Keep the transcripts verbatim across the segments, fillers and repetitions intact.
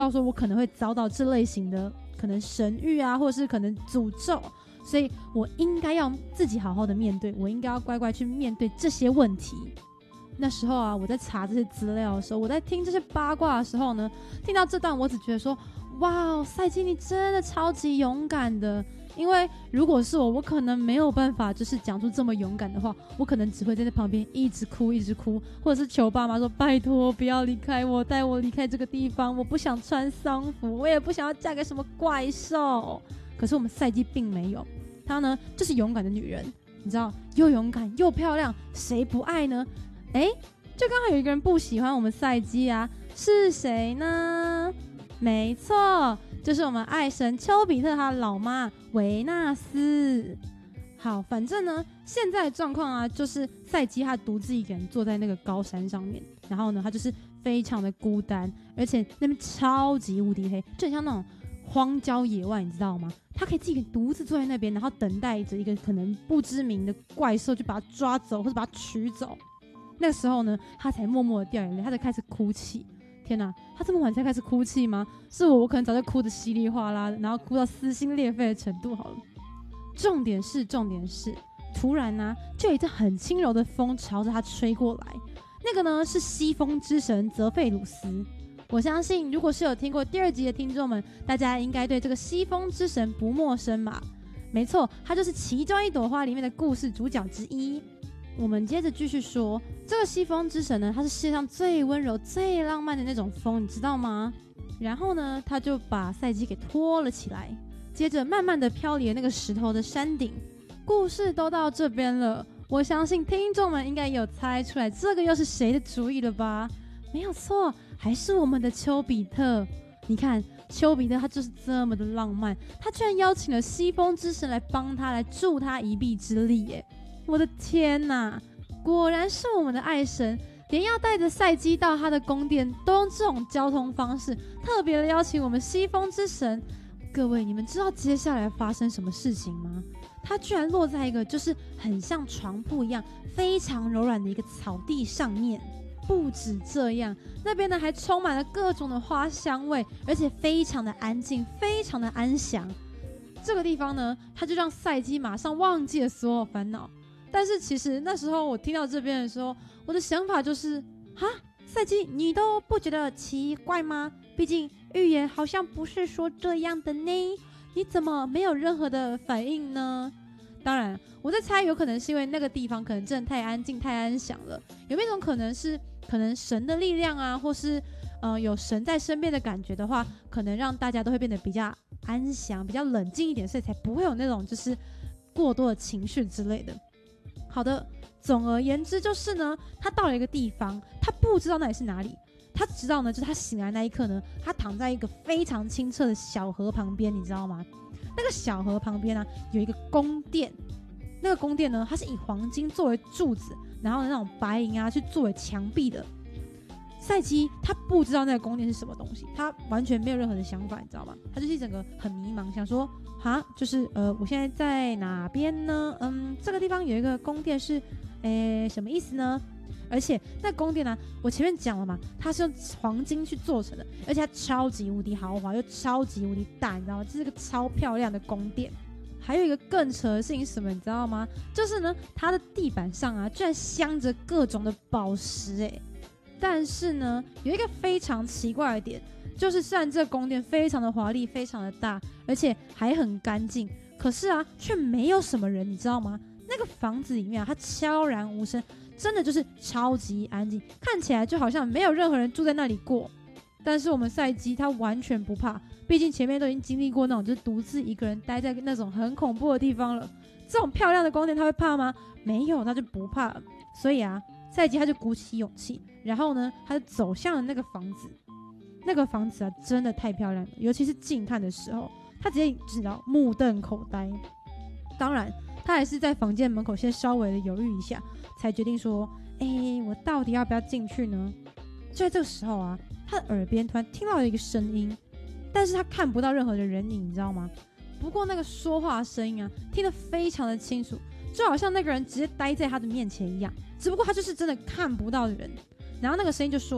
说我可能会遭到这类型的可能神谕啊，或者是可能诅咒，所以我应该要自己好好的面对，我应该要乖乖去面对这些问题。那时候啊，我在查这些资料的时候，我在听这些八卦的时候呢，听到这段我只觉得说，哇，赛姬你真的超级勇敢的。因为如果是我，我可能没有办法就是讲出这么勇敢的话，我可能只会在那旁边一直哭一直哭，或者是求爸妈说拜托不要离开我，带我离开这个地方，我不想穿丧服，我也不想要嫁给什么怪兽。可是我们赛姬并没有，她呢就是勇敢的女人，你知道，又勇敢又漂亮，谁不爱呢？哎，就刚好有一个人不喜欢我们赛姬啊，是谁呢？没错，就是我们爱神丘比特他老妈维纳斯。好，反正呢，现在的状况啊，就是赛姬他独自一个人坐在那个高山上面，然后呢，他就是非常的孤单，而且那边超级无敌黑，就很像那种荒郊野外，你知道吗？他可以自己独自坐在那边，然后等待着一个可能不知名的怪兽去把他抓走或者把他取走。那个时候呢，他才默默的掉眼泪，他才开始哭泣。天哪，他这么晚才开始哭泣吗？是我，我可能早就哭得稀里哗啦的，然后哭到撕心裂肺的程度好了。重点是，重点是，突然呢、啊，就有一阵很轻柔的风朝着他吹过来。那个呢是西风之神泽费鲁斯。我相信，如果是有听过第二集的听众们，大家应该对这个西风之神不陌生吧？没错，他就是其中一朵花里面的故事主角之一。我们接着继续说，这个西风之神呢，他是世界上最温柔最浪漫的那种风，你知道吗？然后呢，他就把赛姬给拖了起来，接着慢慢的飘离了那个石头的山顶。故事都到这边了，我相信听众们应该有猜出来这个又是谁的主意了吧？没有错，还是我们的丘比特。你看，丘比特他就是这么的浪漫，他居然邀请了西风之神来帮他，来助他一臂之力耶！我的天哪，果然是我们的爱神，连要带着赛姬到他的宫殿都用这种交通方式，特别的邀请我们西风之神。各位，你们知道接下来发生什么事情吗？他居然落在一个就是很像床铺一样非常柔软的一个草地上面。不止这样，那边呢还充满了各种的花香味，而且非常的安静，非常的安详。这个地方呢，他就让赛姬马上忘记了所有烦恼。但是其实那时候我听到这边的时候，我的想法就是哈，赛姬你都不觉得奇怪吗？毕竟预言好像不是说这样的呢，你怎么没有任何的反应呢？当然我在猜，有可能是因为那个地方可能真的太安静太安详了，有没有一种可能是可能神的力量啊，或是呃有神在身边的感觉的话，可能让大家都会变得比较安详比较冷静一点，所以才不会有那种就是过多的情绪之类的。好的，总而言之就是呢，他到了一个地方，他不知道那里是哪里，他知道呢，就是他醒来那一刻呢，他躺在一个非常清澈的小河旁边，你知道吗？那个小河旁边呢、啊，有一个宫殿，那个宫殿呢，它是以黄金作为柱子，然后那种白银啊去作为墙壁的。赛姬他不知道那个宫殿是什么东西，他完全没有任何的想法，你知道吗？他就是一整个很迷茫，想说哈，就是呃，我现在在哪边呢？嗯，这个地方有一个宫殿是，诶，什么意思呢？而且那宫殿呢、啊，我前面讲了嘛，它是用黄金去做成的，而且它超级无敌豪华，又超级无敌大，你知道吗？这是个超漂亮的宫殿。还有一个更扯的事情是什么，你知道吗？就是呢，它的地板上啊，居然镶着各种的宝石，诶。但是呢，有一个非常奇怪的点，就是虽然这个宫殿非常的华丽，非常的大，而且还很干净，可是啊，却没有什么人，你知道吗？那个房子里面啊，它悄然无声，真的就是超级安静，看起来就好像没有任何人住在那里过。但是我们赛姬他完全不怕，毕竟前面都已经经历过那种就是独自一个人待在那种很恐怖的地方了。这种漂亮的宫殿他会怕吗？没有，他就不怕了。所以啊，赛姬他就鼓起勇气，然后呢，他就走向了那个房子。那个房子啊，真的太漂亮了，尤其是近看的时候，他直接知道目瞪口呆。当然，他还是在房间门口先稍微的犹豫一下，才决定说：“哎，我到底要不要进去呢？”就在这个时候啊，他的耳边突然听到了一个声音，但是他看不到任何的人影，你知道吗？不过那个说话的声音啊，听得非常的清楚，就好像那个人直接待在他的面前一样，只不过他就是真的看不到人。然后那个声音就说：“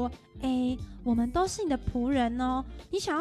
哎，我们都是你的仆人哦，你想要